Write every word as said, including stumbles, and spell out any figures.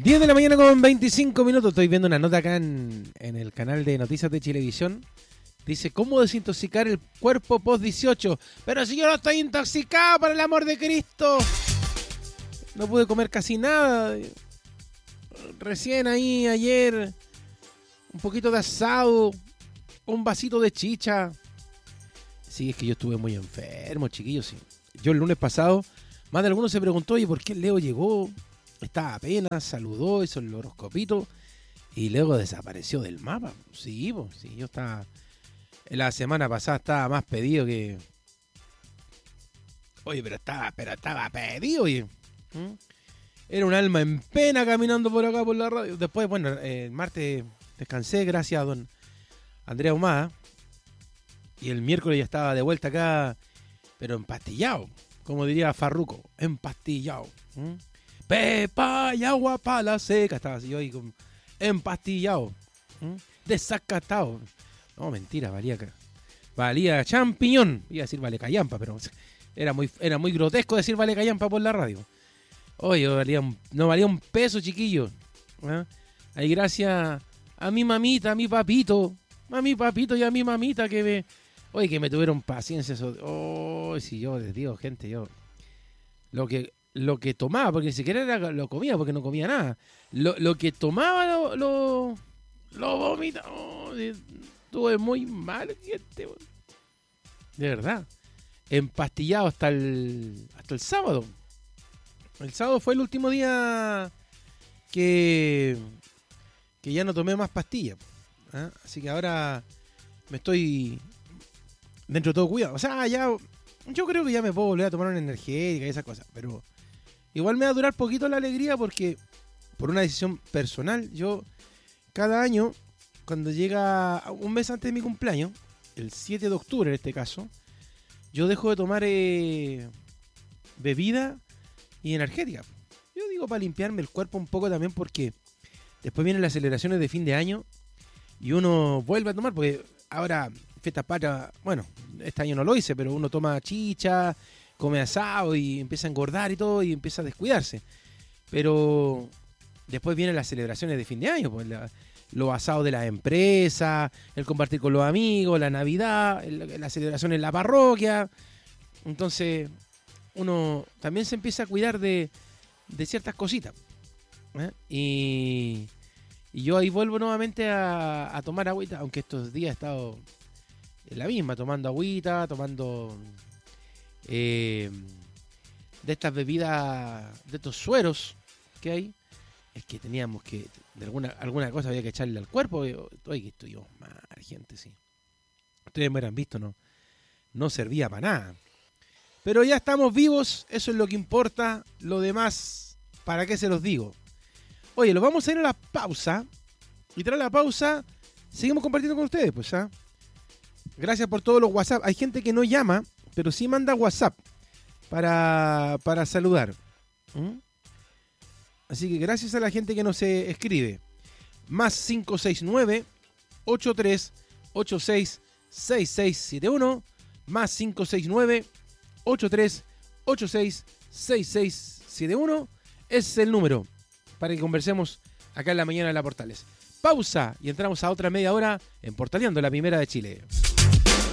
diez de la mañana con veinticinco minutos. Estoy viendo una nota acá en, en el canal de Noticias de Chilevisión. Dice, ¿cómo desintoxicar el cuerpo post dieciocho? Pero si yo no estoy intoxicado, por el amor de Cristo. No pude comer casi nada. Recién ahí, ayer, un poquito de asado, un vasito de chicha. Sí, es que yo estuve muy enfermo, chiquillos. Sí. Yo el lunes pasado, más de algunos se preguntó, oye, ¿por qué Leo llegó? Estaba apenas, saludó, hizo el horoscopito y luego desapareció del mapa. Sí, pues, sí, yo estaba... La semana pasada estaba más pedido que... Oye, pero estaba, pero estaba pedido, oye. ¿Mm? Era un alma en pena caminando por acá por la radio. Después, bueno, el martes descansé gracias a don Andrea Humada. Y el miércoles ya estaba de vuelta acá, pero empastillado. Como diría Farruko, empastillado. ¿Mm? Pepa y agua para la seca. Estaba así yo ahí con empastillado. ¿Mm? Desacatado. No, mentira, valía valía champiñón. Iba a decir vale callampa, pero era muy, era muy grotesco decir vale callampa por la radio. Oye, valía un, no valía un peso, chiquillo. ¿Eh? Ahí gracias a mi mamita, a mi papito, a mi papito y a mi mamita que me... Oye, que me tuvieron paciencia. Oh, si yo les digo, gente, yo... Lo que, lo que tomaba, porque ni siquiera era, lo comía, porque no comía nada. Lo, lo que tomaba lo, lo, lo vomitaba. Oh, estuve muy mal, gente. De verdad. Empastillado hasta el, hasta el sábado. El sábado fue el último día que, que ya no tomé más pastillas. ¿Eh? Así que ahora me estoy dentro de todo cuidado. O sea, ya yo creo que ya me puedo volver a tomar una energética y esas cosas. Pero igual me va a durar poquito la alegría porque por una decisión personal, yo cada año, cuando llega un mes antes de mi cumpleaños, el siete de octubre en este caso, yo dejo de tomar eh, bebida y energética. Yo digo para limpiarme el cuerpo un poco también porque después vienen las celebraciones de fin de año y uno vuelve a tomar, porque ahora fiestas patrias, bueno, este año no lo hice, pero uno toma chicha, come asado y empieza a engordar y todo y empieza a descuidarse. Pero después vienen las celebraciones de fin de año, pues la, los asados de las empresas, el compartir con los amigos, la Navidad, el, la celebración en la parroquia. Entonces uno también se empieza a cuidar de, de ciertas cositas. ¿Eh? Y, y yo ahí vuelvo nuevamente a, a tomar agüita, aunque estos días he estado en la misma, tomando agüita, tomando eh, de estas bebidas, de estos sueros que hay. Es que teníamos que, de alguna, alguna cosa había que echarle al cuerpo. Oye, que estuvimos mal, gente, sí. Ustedes me hubieran visto, no, no servía para nada. Pero ya estamos vivos, eso es lo que importa. Lo demás, ¿para qué se los digo? Oye, los vamos a ir a la pausa. Y tras la pausa, seguimos compartiendo con ustedes, pues, ¿ah? Gracias por todos los WhatsApp. Hay gente que no llama, pero sí manda WhatsApp para, para saludar. ¿Mm? Así que gracias a la gente que nos escribe. Más cinco seis nueve, ocho tres ocho seis, seis seis siete uno. Más cinco seis nueve, ocho tres ocho seis, seis seis siete uno. Ese es el número para que conversemos acá en la mañana de la Portales. Pausa y entramos a otra media hora en Portaleando, la primera de Chile.